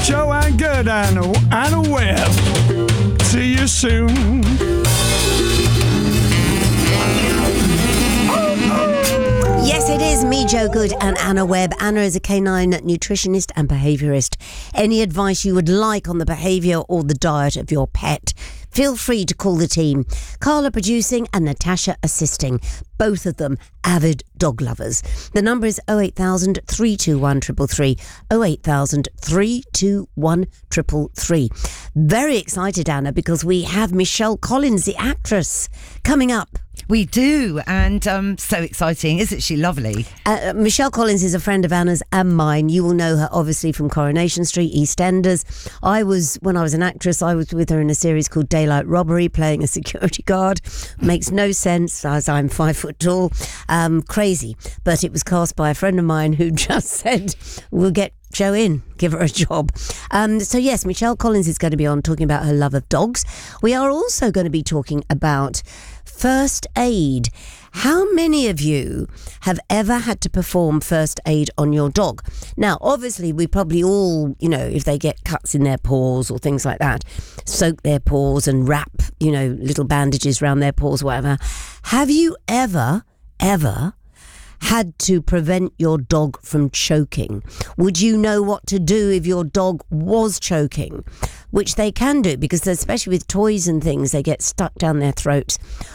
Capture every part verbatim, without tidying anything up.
Joanne Good and Anna Webb. See you soon. Yes, it is me, Joe Good, and Anna Webb. Anna is a canine nutritionist and behaviourist. Any advice you would like on the behaviour or the diet of your pet, feel free to call the team. Carla producing and Natasha assisting. Both of them avid dog lovers. The number is oh eight thousand, three two one, three three three. oh eight thousand, three two one, three three three. Very excited, Anna, because we have Michelle Collins, the actress, coming up. We do, and um, so exciting. Isn't she lovely? Uh, Michelle Collins is a friend of Anna's and mine. You will know her obviously from Coronation Street, EastEnders. I was, when I was an actress, I was with her in a series called Daylight Robbery, playing a security guard. Makes no sense as I'm five foot tall. Um, crazy. But it was cast by a friend of mine who just said, we'll get Joe in, give her a job. Um, so yes, Michelle Collins is going to be on talking about her love of dogs. We are also going to be talking about first aid. How many of you have ever had to perform first aid on your dog? Now, obviously, we probably all, you know, if they get cuts in their paws or things like that, soak their paws and wrap, you know, little bandages around their paws, whatever. Have you ever, ever had to prevent your dog from choking? Would you know what to do if your dog was choking? Which they can do, because especially with toys and things, they get stuck down their throats.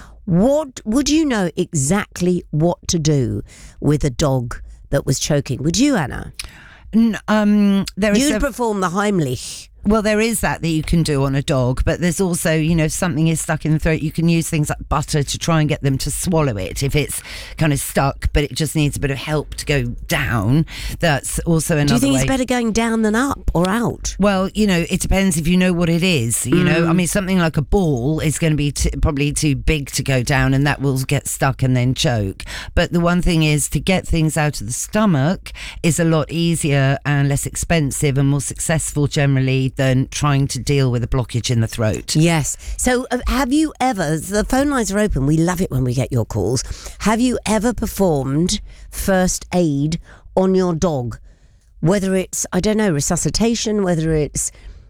What would you know exactly what to do with a dog that was choking? Would you, Anna? N- um, there is You'd a- perform the Heimlich. Well, there is that that you can do on a dog, but there's also, you know, if something is stuck in the throat, you can use things like butter to try and get them to swallow it if it's kind of stuck, but it just needs a bit of help to go down. That's also another way. Do you think way. It's better going down than up or out? Well, you know, it depends if you know what it is. You mm. know, I mean, something like a ball is going to be t- probably too big to go down, and that will get stuck and then choke. But the one thing is, to get things out of the stomach is a lot easier and less expensive and more successful generally than trying to deal with a blockage in the throat. Yes. So uh, have you ever, the phone lines are open, we love it when we get your calls, have you ever performed first aid on your dog? Whether it's, I don't know, resuscitation, whether it's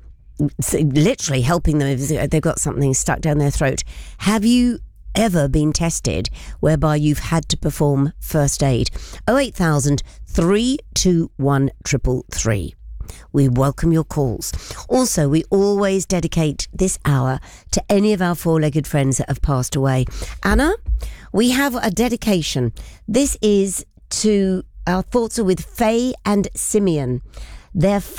literally helping them if they've got something stuck down their throat. Have you ever been tested whereby you've had to perform first aid? oh eight thousand, three two one, three three three. We welcome your calls. Also, we always dedicate this hour to any of our four-legged friends that have passed away. Anna, we have a dedication. This is to, our thoughts are with Faye and Simeon. Their